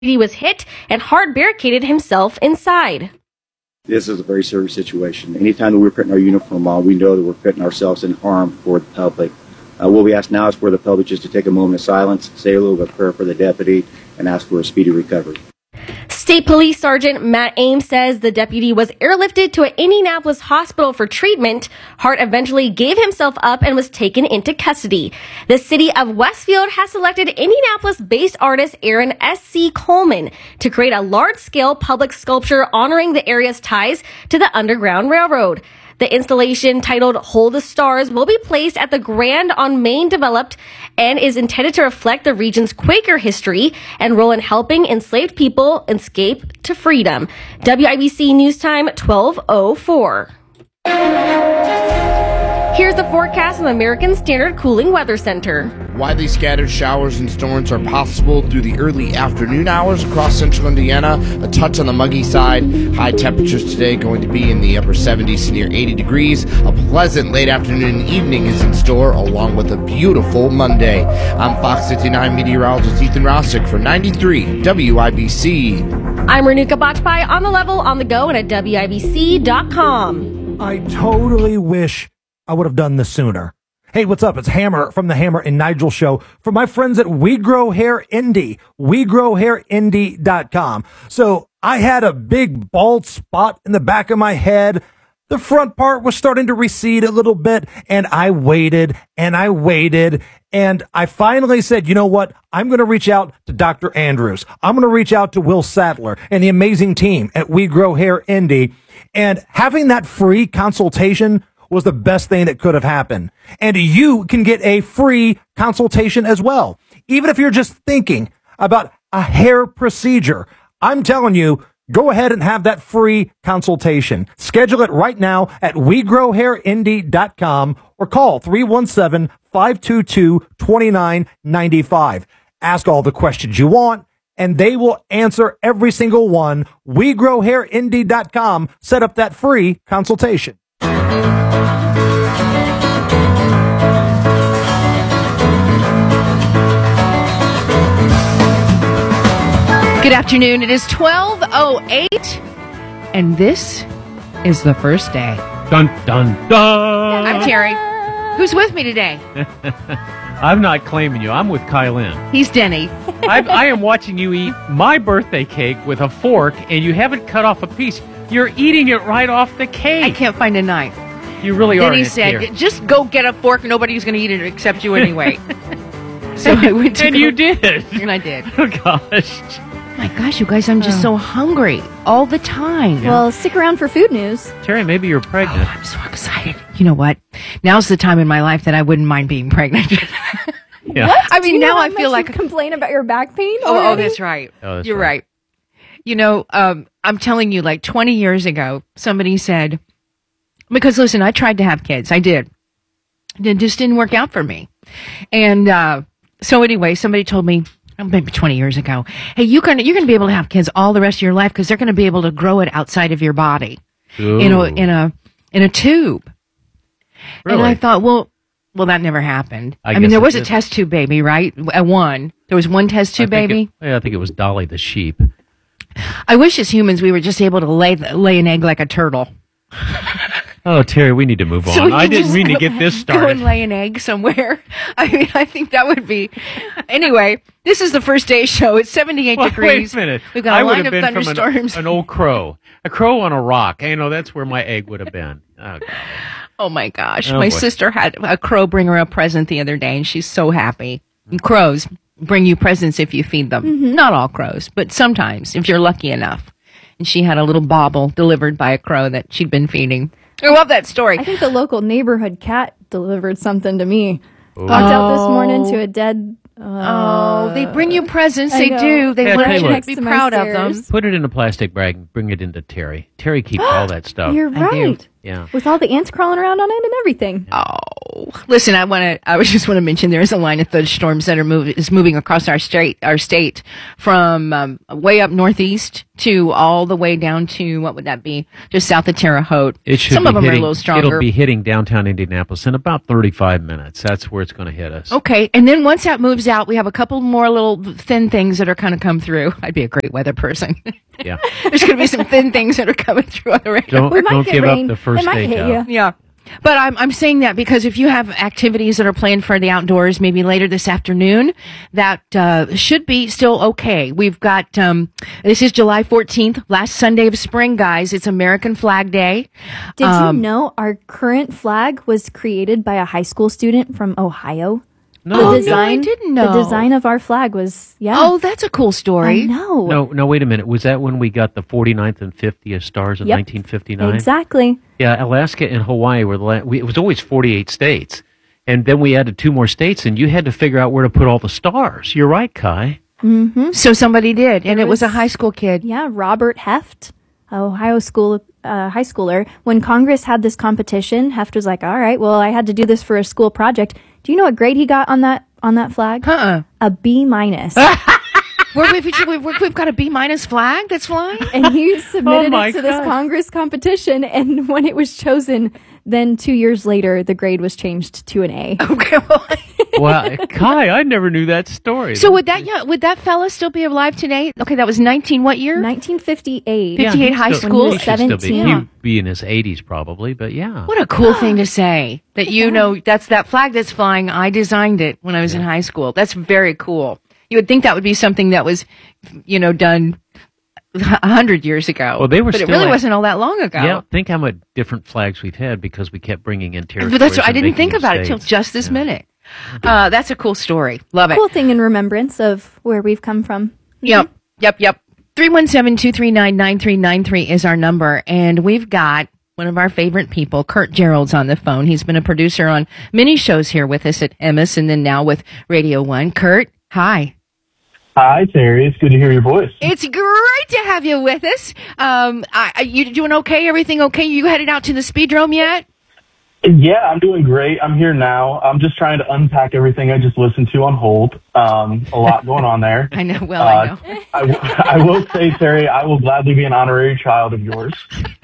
He was hit and hard barricaded himself inside. This is a very serious situation. Anytime that we're putting our uniform on, we know that we're putting ourselves in harm for the public. What we ask now is for the public just to take a moment of silence, say a little bit of prayer for the deputy, and ask for a speedy recovery. State Police Sergeant Matt Ames says the deputy was airlifted to an Indianapolis hospital for treatment. Hart eventually gave himself up and was taken into custody. The city of Westfield has selected Indianapolis-based artist Aaron S.C. Coleman to create a large-scale public sculpture honoring the area's ties to the Underground Railroad. The installation, titled Hold the Stars, will be placed at the Grand on Main developed and is intended to reflect the region's Quaker history and role in helping enslaved people escape to freedom. WIBC News Time, 12:04. Here's the forecast from the American Standard Cooling Weather Center. Widely scattered showers and storms are possible through the early afternoon hours across central Indiana, a touch on the muggy side. High temperatures today going to be in the upper 70s to near 80 degrees. A pleasant late afternoon and evening is in store, along with a beautiful Monday. I'm Fox 59 meteorologist Ethan Rossick for 93 WIBC. I'm Renuka Bajpai, on the level, on the go, and at WIBC.com. I totally wish I would have done this sooner. Hey, what's up? It's Hammer from the Hammer and Nigel Show for my friends at We Grow Hair Indie, WeGrowHairIndie.com. So I had a big bald spot in the back of my head. The front part was starting to recede a little bit, and I waited, and I finally said, you know what? I'm going to reach out to Dr. Andrews. I'm going to reach out to Will Sadler and the amazing team at We Grow Hair Indie. And having that free consultation was the best thing that could have happened. And you can get a free consultation as well. Even if you're just thinking about a hair procedure, I'm telling you, go ahead and have that free consultation. Schedule it right now at WeGrowHairIndie.com or call 317-522-2995. Ask all the questions you want, and they will answer every single one. WeGrowHairIndie.com. Set up that free consultation. Good afternoon. It is 12:08, and this is the first day. Dun, dun, dun. I'm Terry. Who's with me today? I'm not claiming you. I'm with Kylin. He's Denny. I am watching you eat my birthday cake with a fork, and you haven't cut off a piece. You're eating it right off the cake. I can't find a knife. You really are. Denny said, just go get a fork. Nobody's going to eat it except you anyway. So I went to and you did. And I did. Oh, gosh. My gosh, you guys, I'm just so hungry all the time. Yeah. Well, stick around for food news. Terry, maybe you're pregnant. Oh, I'm so excited. You know what? Now's the time in my life that I wouldn't mind being pregnant. Yeah. What? I mean, now I feel like you complain about your back pain. Oh, that's right. You're right. You know, I'm telling you, like 20 years ago, somebody said, because listen, I tried to have kids. I did. It just didn't work out for me. And so anyway, somebody told me, maybe 20 years ago, hey, you're going to be able to have kids all the rest of your life because they're going to be able to grow it outside of your body, in a tube. Really? And I thought, well, that never happened. I mean, there was a test tube baby, right? There was one test tube baby. I think it was Dolly the sheep. I wish as humans we were just able to lay an egg like a turtle. Oh, Terry, we need to move on. So I didn't mean to get this started. Go and lay an egg somewhere. I mean, I think that would be... Anyway, this is the first day show. It's 78 degrees. Wait a minute. We've got a line of been thunderstorms. From an old crow. A crow on a rock. You know, that's where my egg would have been. Oh, God. Oh my gosh. Oh, my boy. sister had a crow bring her a present the other day, and she's so happy. And crows bring you presents if you feed them. Mm-hmm. Not all crows, but sometimes, if you're lucky enough. And she had a little bauble delivered by a crow that she'd been feeding. I love that story. I think the local neighborhood cat delivered something to me. Walked out this morning to a dead... they bring you presents. They know. do. They want you to Next be to my proud of them. stairs. Put it in a plastic bag and bring it into Terry. Terry keeps all that stuff. You're I do. right. Yeah. With all the ants crawling around on it and everything. Oh, listen, I just want to mention there is a line of thunderstorms that is moving across our state from way up northeast to all the way down to, what would that be? Just south of Terre Haute. Some of them are a little stronger. It'll be hitting downtown Indianapolis in about 35 minutes. That's where it's going to hit us. Okay, and then once that moves out, we have a couple more little thin things that are kind of come through. I'd be a great weather person. Yeah. There's going to be some thin things that are coming through on the radar. Don't give up the first takeout. Yeah. But I'm saying that because if you have activities that are planned for the outdoors, maybe later this afternoon, that should be still okay. We've got, this is July 14th, last Sunday of spring, guys. It's American Flag Day. Did you know our current flag was created by a high school student from Ohio? No, I didn't know. The design of our flag was, Oh, that's a cool story. I know. No, wait a minute. Was that when we got the 49th and 50th stars in 1959? Exactly. Yeah, Alaska and Hawaii were it was always 48 states. And then we added 2 more states, and you had to figure out where to put all the stars. You're right, Kai. Mm-hmm. So somebody did, and it was a high school kid. Yeah, Robert Heft, Ohio high schooler. When Congress had this competition, Heft was like, all right, well, I had to do this for a school project. Do you know what grade he got on that flag? A B-. We've got a B- flag that's flying? And he submitted it to this Congress competition, and when it was chosen, then 2 years later, the grade was changed to an A. Okay, well, Kai, I never knew that story. So would that fella still be alive today? Okay, that was 19 what year? 1958. 58 high school, 17. He'd be in his 80s probably, but yeah. What a cool thing to say. That that's that flag that's flying. I designed it when I was in high school. That's very cool. You would think that would be something that was, done 100 years ago. Well, but it really wasn't all that long ago. Yeah, think how much different flags we've had because we kept bringing in territories. But that's what I didn't think about it till just this minute. That's a cool story. Love it. Cool thing in remembrance of where we've come from. Yep. 317-239-9393 is our number, and we've got one of our favorite people, Kurt Gerald's on the phone. He's been a producer on many shows here with us at Emmis and then now with Radio 1. Kurt, hi. Hi, Terry. It's good to hear your voice. It's great to have you with us. You doing okay? Everything okay? You headed out to the Speedrome yet? Yeah, I'm doing great. I'm here now. I'm just trying to unpack everything I just listened to on hold. A lot going on there. I know. Well, I know. I will say, Terry, I will gladly be an honorary child of yours.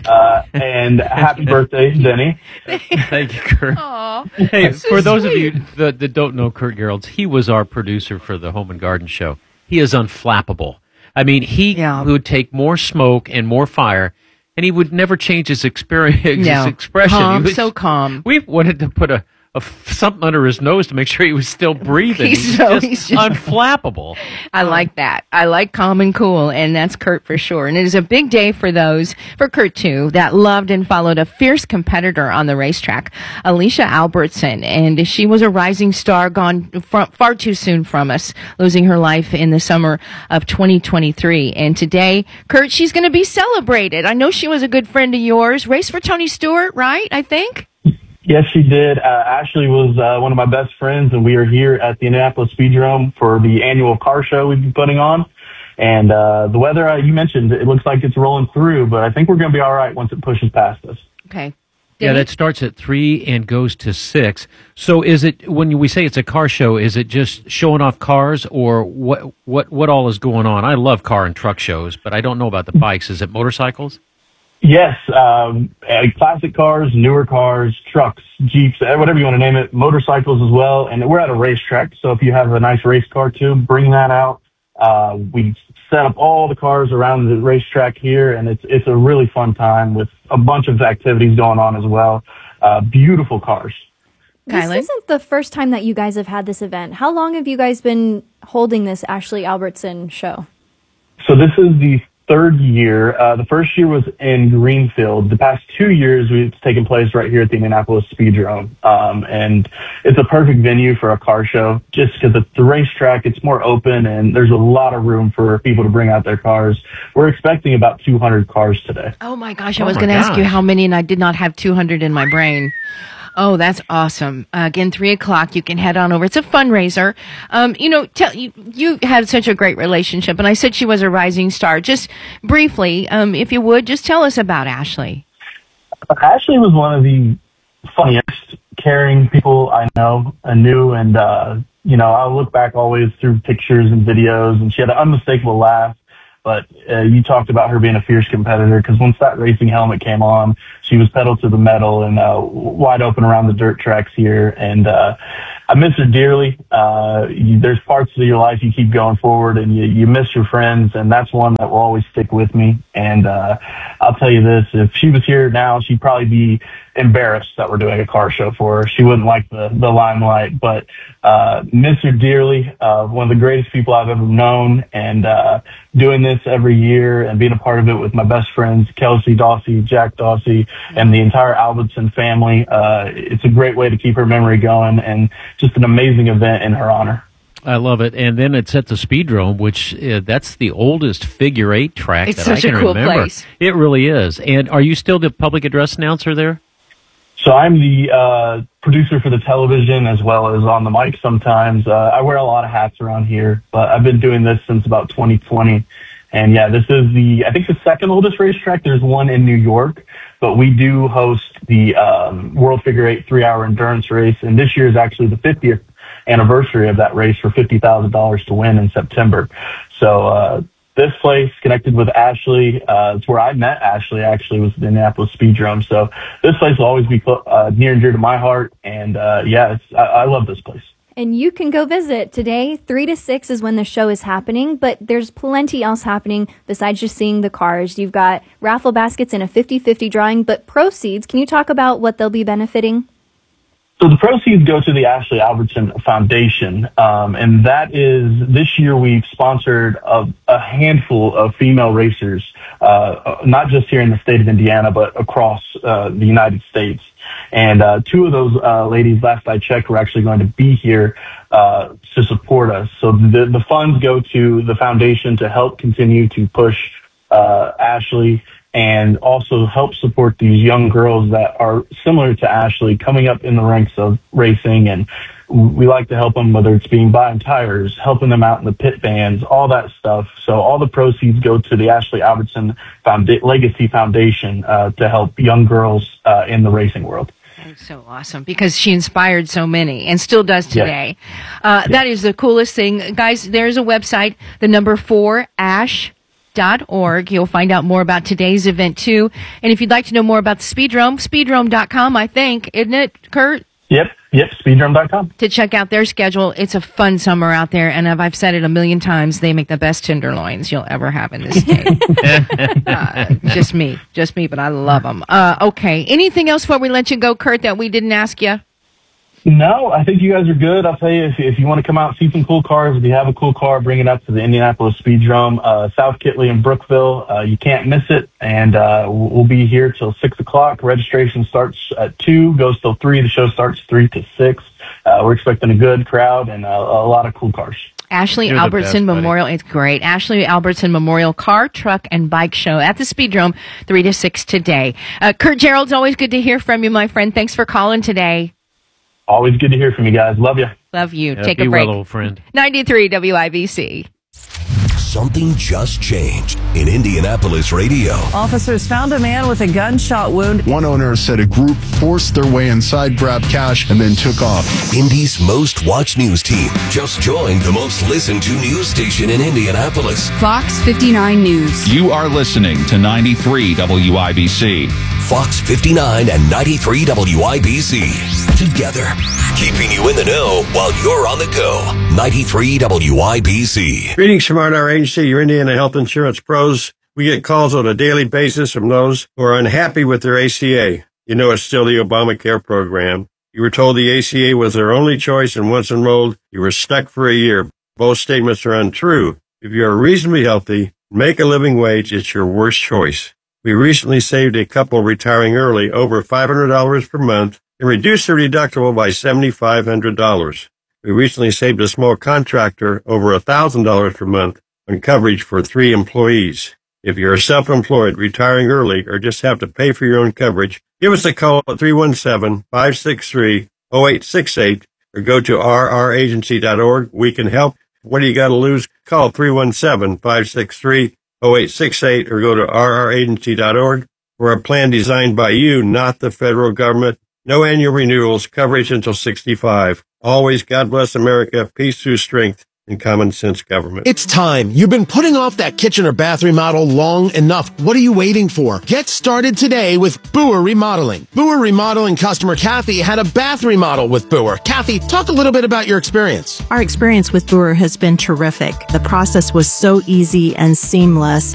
And happy birthday, Denny. Thank you, Kurt. Aww, hey, so for those of sweet. you that don't know Kurt Geralds, he was our producer for the Home and Garden Show. He is unflappable. I mean, he would take more smoke and more fire, and he would never change his expression. Calm, so calm. We wanted to put something under his nose to make sure he was still breathing. He's just unflappable. I like that. I like calm and cool, and that's Kurt for sure. And it is a big day for Kurt too, that loved and followed a fierce competitor on the racetrack, Alicia Albertson. And she was a rising star, gone far too soon from us, losing her life in the summer of 2023. And today, Kurt, she's going to be celebrated. I know she was a good friend of yours. Raced for Tony Stewart, right? I think? Yes, she did. Ashley was one of my best friends, and we are here at the Indianapolis Speedrome for the annual car show we've been putting on. And the weather, you mentioned, it looks like it's rolling through, but I think we're going to be all right once it pushes past us. Okay. Yeah, that starts at 3 and goes to 6. So is it, when we say it's a car show, is it just showing off cars, or what all is going on? I love car and truck shows, but I don't know about the bikes. Is it motorcycles? Yes, classic cars, newer cars, trucks, Jeeps, whatever you want to name it, motorcycles as well. And we're at a racetrack, so if you have a nice race car too, bring that out. We set up all the cars around the racetrack here, and it's a really fun time with a bunch of activities going on as well. Beautiful cars. This isn't the first time that you guys have had this event. How long have you guys been holding this Ashley Albertson show? So this is the third year. The first year was in Greenfield. The past 2 years, it's taken place right here at the Indianapolis Speedrome. And it's a perfect venue for a car show just because it's the racetrack. It's more open and there's a lot of room for people to bring out their cars. We're expecting about 200 cars today. Oh my gosh. I was going to ask you how many, and I did not have 200 in my brain. Oh, that's awesome. Again, 3:00, you can head on over. It's a fundraiser. You had such a great relationship, and I said she was a rising star. Just briefly, if you would, just tell us about Ashley. Ashley was one of the funniest, caring people I knew, and I'll look back always through pictures and videos, and she had an unmistakable laugh. But you talked about her being a fierce competitor, because once that racing helmet came on, she was pedal to the metal and wide open around the dirt tracks here. And I miss her dearly. There's parts of your life you keep going forward, and you miss your friends, and that's one that will always stick with me. And I'll tell you this, if she was here now, she'd probably be embarrassed that we're doing a car show for her. She wouldn't like the limelight, but miss her dearly. One of the greatest people I've ever known, and doing this every year and being a part of it with my best friends, Kelsey Dawsey, Jack Dawsey, and the entire Albertson family. It's a great way to keep her memory going, and just an amazing event in her honor. I love it. And then it's at the Speedrome, which that's the oldest figure 8 track it's that I can such a cool remember. Place. It really is. And are you still the public address announcer there? So I'm the producer for the television as well as on the mic sometimes. I wear a lot of hats around here, but I've been doing this since about 2020. And yeah, this is I think the second oldest racetrack. There's one in New York, but we do host the World Figure 8 3-hour endurance race. And this year is actually the 50th anniversary of that race for $50,000 to win in September. So this place, connected with Ashley, it's where I met Ashley, actually, was the Indianapolis Speedrome. So this place will always be near and dear to my heart. And I love this place. And you can go visit today. 3 to 6 is when the show is happening, but there's plenty else happening besides just seeing the cars. You've got raffle baskets and a 50-50 drawing, but proceeds, can you talk about what they'll be benefiting? So the proceeds go to the Ashley Albertson Foundation, and that is, this year we've sponsored a handful of female racers, not just here in the state of Indiana, but across the United States. And 2 of those ladies, last I checked, were actually going to be here to support us. So the funds go to the foundation to help continue to push Ashley, and also help support these young girls that are similar to Ashley coming up in the ranks of racing. And we like to help them, whether it's being buying tires, helping them out in the pit bands, all that stuff. So all the proceeds go to the Ashley Albertson Legacy Foundation to help young girls in the racing world. That's so awesome, because she inspired so many and still does today. Yes. That is the coolest thing. Guys, there's a website, the number 4ASH.org. You'll find out more about today's event too. And if you'd like to know more about the Speedrome, speedrome.com, I think, isn't it, Kurt? Yep, speedrome.com. To check out their schedule. It's a fun summer out there, and I've said it a million times, they make the best tenderloins you'll ever have in this state. Just me, but I love them. Okay, anything else before we let you go, Kurt, that we didn't ask you? No, I think you guys are good. I'll tell you, if you want to come out and see some cool cars, if you have a cool car, bring it up to the Indianapolis Speedrome, South Kitley in Brookville. You can't miss it. And we'll be here till 6 o'clock. Registration starts at 2, goes till 3. The show starts 3 to 6. We're expecting a good crowd and a lot of cool cars. Ashley Albertson Memorial. It's great. Ashley Albertson Memorial Car, Truck, and Bike Show at the Speedrome, 3 to 6 today. Kurt Gerald's always good to hear from you, my friend. Thanks for calling today. Always good to hear from you guys. Love you. Love you. Yeah, take a break. well, old friend. 93 WIBC. Something just changed in Indianapolis radio. Officers found a man with a gunshot wound. One owner said a group forced their way inside, grabbed cash, and then took off. Indy's most watched news team just joined the most listened to news station in Indianapolis. Fox 59 News. You are listening to 93 WIBC. Fox 59 and 93 WIBC. Together, keeping you in the know while you're on the go. 93 WIBC. Greetings from our agency, your Indiana Health Insurance Pros. We get calls on a daily basis from those who are unhappy with their ACA. You know it's still the Obamacare program. You were told the ACA was their only choice, and once enrolled, you were stuck for a year. Both statements are untrue. If you are reasonably healthy, make a living wage, it's your worst choice. We recently saved a couple retiring early over $500 per month and reduced their deductible by $7,500. We recently saved a small contractor over $1,000 per month on coverage for 3 employees. If you're self-employed, retiring early, or just have to pay for your own coverage, give us a call at 317-563-0868 or go to rragency.org. We can help. What do you got to lose? Call 317-563-0868 or go to rragency.org. for a plan designed by you, not the federal government. No annual renewals, coverage until 65. Always God bless America, peace through strength, and common sense government. It's time. You've been putting off that kitchen or bath remodel long enough. What are you waiting for? Get started today with Boer Remodeling. Boer Remodeling customer Kathy had a bath remodel with Boer. Kathy, talk a little bit about your experience. Our experience with Boer has been terrific. The process was so easy and seamless.